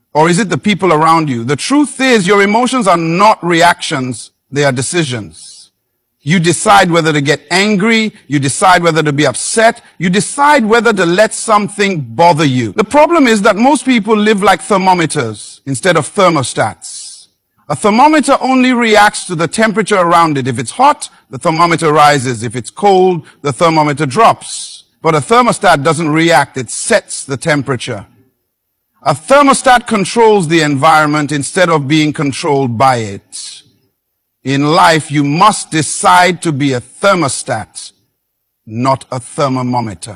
Or is it the people around you? The truth is, your emotions are not reactions, they are decisions. You decide whether to get angry, you decide whether to be upset, you decide whether to let something bother you. The problem is that most people live like thermometers instead of thermostats. A thermometer only reacts to the temperature around it. If it's hot, the thermometer rises. If it's cold, the thermometer drops. But a thermostat doesn't react, it sets the temperature. A thermostat controls the environment instead of being controlled by it. In life, you must decide to be a thermostat, not a thermometer.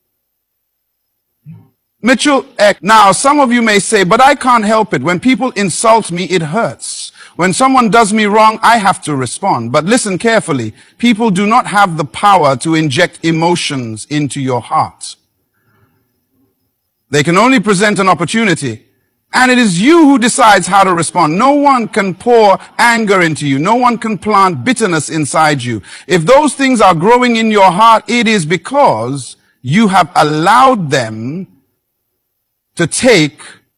Mitchell Eck. Now, some of you may say, but I can't help it. When people insult me, it hurts. When someone does me wrong, I have to respond. But listen carefully. People do not have the power to inject emotions into your heart. They can only present an opportunity. And it is you who decides how to respond. No one can pour anger into you. No one can plant bitterness inside you. If those things are growing in your heart, it is because you have allowed them to take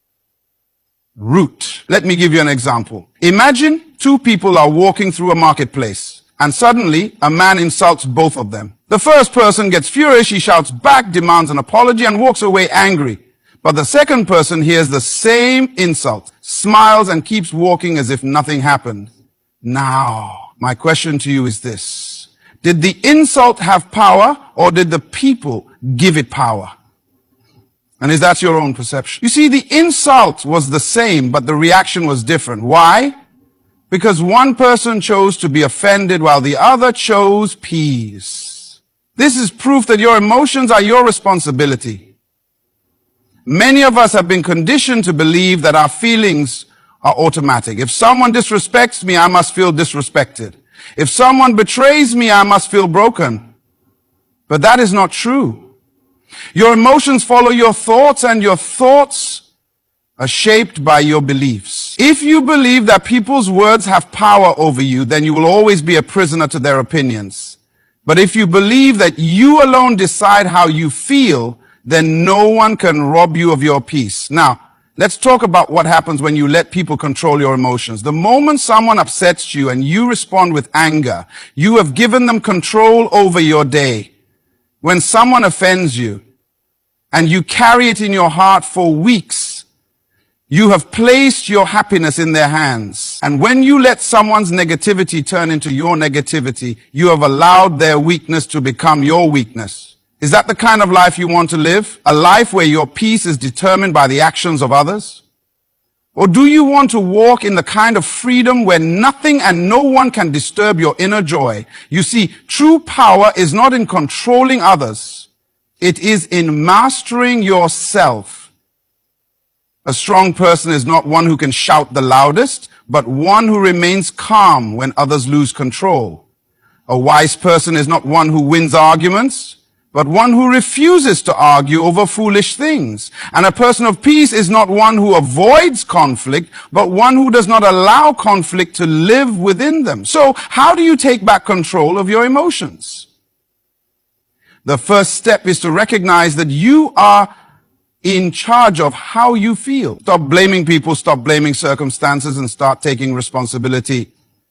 root. Let me give you an example. Imagine two people are walking through a marketplace, and suddenly a man insults both of them. The first person gets furious, he shouts back, demands an apology, and walks away angry. But the second person hears the same insult, smiles, and keeps walking as if nothing happened. Now, my question to you is this. Did the insult have power, or did the people give it power? And is that your own perception? You see, the insult was the same, but the reaction was different. Why? Because one person chose to be offended while the other chose peace. This is proof that your emotions are your responsibility. Many of us have been conditioned to believe that our feelings are automatic. If someone disrespects me, I must feel disrespected. If someone betrays me, I must feel broken. But that is not true. Your emotions follow your thoughts, and your thoughts are shaped by your beliefs. If you believe that people's words have power over you, then you will always be a prisoner to their opinions. But if you believe that you alone decide how you feel, then no one can rob you of your peace. Now, let's talk about what happens when you let people control your emotions. The moment someone upsets you and you respond with anger, you have given them control over your day. When someone offends you and you carry it in your heart for weeks, you have placed your happiness in their hands. And when you let someone's negativity turn into your negativity, you have allowed their weakness to become your weakness. Is that the kind of life you want to live? A life where your peace is determined by the actions of others? Or do you want to walk in the kind of freedom where nothing and no one can disturb your inner joy? You see, true power is not in controlling others. It is in mastering yourself. A strong person is not one who can shout the loudest, but one who remains calm when others lose control. A wise person is not one who wins arguments, but one who refuses to argue over foolish things. And a person of peace is not one who avoids conflict, but one who does not allow conflict to live within them. So, how do you take back control of your emotions? The first step is to recognize that you are in charge of how you feel. Stop blaming people, stop blaming circumstances, and start taking responsibility.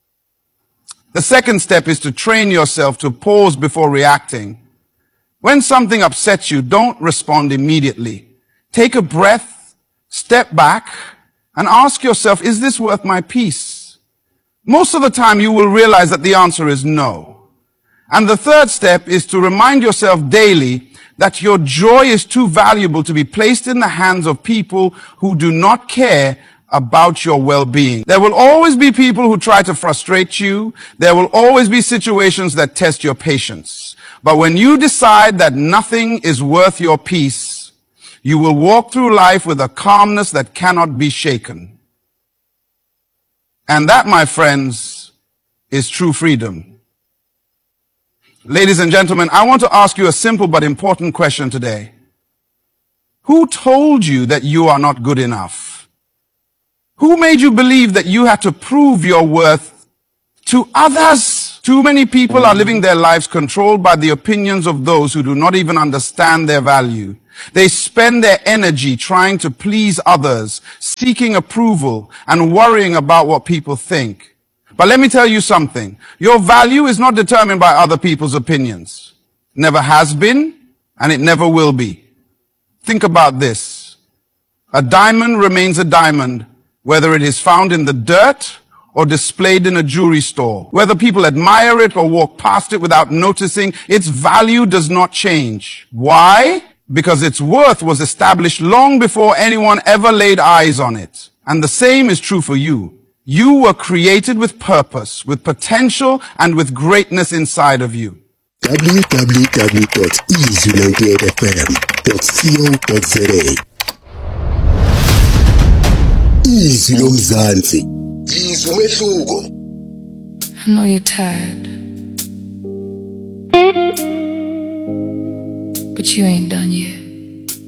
The second step is to train yourself to pause before reacting. When something upsets you, don't respond immediately. Take a breath, step back, and ask yourself, is this worth my peace? Most of the time you will realize that the answer is no. And the third step is to remind yourself daily that your joy is too valuable to be placed in the hands of people who do not care about your well-being. There will always be people who try to frustrate you. There will always be situations that test your patience. But when you decide that nothing is worth your peace, you will walk through life with a calmness that cannot be shaken. And that, my friends, is true freedom. Ladies and gentlemen, I want to ask you a simple but important question today. Who told you that you are not good enough? Who made you believe that you had to prove your worth to others? Too many people are living their lives controlled by the opinions of those who do not even understand their value. They spend their energy trying to please others, seeking approval, and worrying about what people think. But let me tell you something. Your value is not determined by other people's opinions. Never has been, and it never will be. Think about this. A diamond remains a diamond, whether it is found in the dirt or displayed in a jewelry store. Whether people admire it or walk past it without noticing, its value does not change. Why? Because its worth was established long before anyone ever laid eyes on it. And the same is true for you. You were created with purpose, with potential, and with greatness inside of you. www.easy98fm.co.za Easy Lomzansi. Easy umehluko. I know you're tired, but you ain't done yet.